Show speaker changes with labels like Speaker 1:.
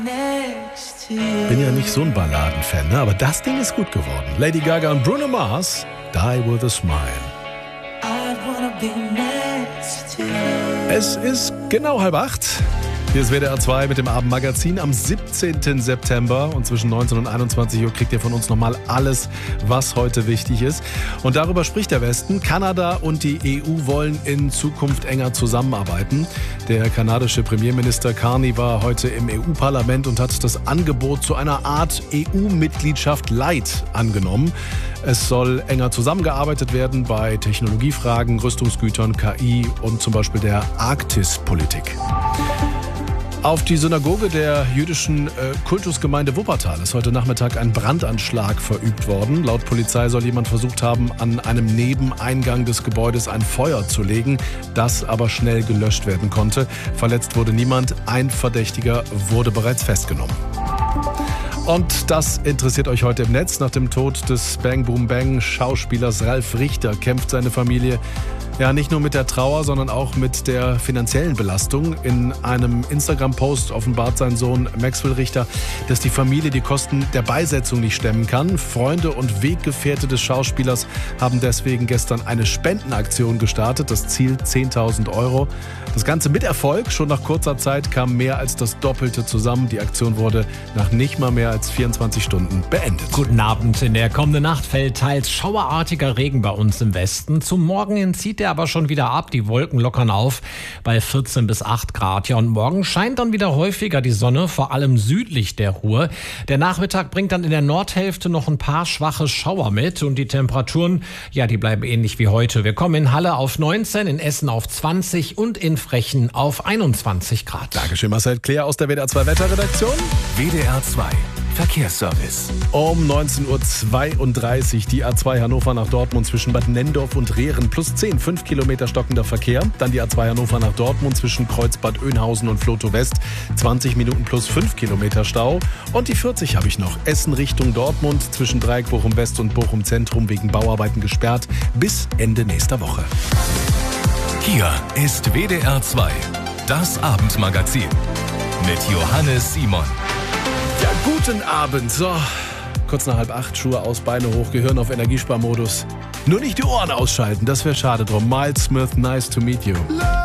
Speaker 1: Bin ja nicht so ein Balladenfan, ne? Aber das Ding ist gut geworden. Lady Gaga und Bruno Mars, Die With A Smile. Es ist genau 7:30. Hier ist WDR 2 mit dem Abendmagazin am 17. September und zwischen 19 und 21 Uhr kriegt ihr von uns nochmal alles, was heute wichtig ist. Und darüber spricht der Westen. Kanada und die EU wollen in Zukunft enger zusammenarbeiten. Der kanadische Premierminister Carney war heute im EU-Parlament und hat das Angebot zu einer Art EU-Mitgliedschaft Light angenommen. Es soll enger zusammengearbeitet werden bei Technologiefragen, Rüstungsgütern, KI und zum Beispiel der Arktispolitik. Auf die Synagoge der jüdischen Kultusgemeinde Wuppertal ist heute Nachmittag ein Brandanschlag verübt worden. Laut Polizei soll jemand versucht haben, an einem Nebeneingang des Gebäudes ein Feuer zu legen, das aber schnell gelöscht werden konnte. Verletzt wurde niemand, ein Verdächtiger wurde bereits festgenommen. Und das interessiert euch heute im Netz. Nach dem Tod des Bang Boom Bang Schauspielers Ralf Richter kämpft seine Familie ja nicht nur mit der Trauer, sondern auch mit der finanziellen Belastung. In einem Instagram-Post offenbart sein Sohn Maxwell Richter, dass die Familie die Kosten der Beisetzung nicht stemmen kann. Freunde und Weggefährte des Schauspielers haben deswegen gestern eine Spendenaktion gestartet. Das Ziel 10.000 €. Das Ganze mit Erfolg. Schon nach kurzer Zeit kam mehr als das Doppelte zusammen. Die Aktion wurde nach nicht mal mehr als 24 Stunden beendet.
Speaker 2: Guten Abend. In der kommenden Nacht fällt teils schauerartiger Regen bei uns im Westen. Zum Morgen hin zieht der aber schon wieder ab. Die Wolken lockern auf bei 14 bis 8 Grad. Ja, und morgen scheint dann wieder häufiger die Sonne, vor allem südlich der Ruhr. Der Nachmittag bringt dann in der Nordhälfte noch ein paar schwache Schauer mit. Und die Temperaturen, ja, die bleiben ähnlich wie heute. Wir kommen in Halle auf 19, in Essen auf 20 und in Frechen auf 21 Grad.
Speaker 1: Dankeschön, Marcel Claire aus der WDR 2 Wetterredaktion.
Speaker 3: WDR 2 Verkehrsservice.
Speaker 1: Um 19.32 Uhr die A2 Hannover nach Dortmund zwischen Bad Nendorf und Rehren plus 10, 5 Kilometer stockender Verkehr. Dann die A2 Hannover nach Dortmund zwischen Kreuzbad Oeynhausen und Vlotho West, 20 Minuten plus 5 Kilometer Stau. Und die 40 habe ich noch. Essen Richtung Dortmund zwischen Dreieck Bochum West und Bochum Zentrum wegen Bauarbeiten gesperrt bis Ende nächster Woche.
Speaker 3: Hier ist WDR 2, das Abendmagazin mit Johannes Simon.
Speaker 1: Ja, guten Abend. So, kurz nach 7:30, Schuhe aus, Beine hoch, Gehirn auf Energiesparmodus. Nur nicht die Ohren ausschalten, das wäre schade drum. Miles Smith, nice to meet you.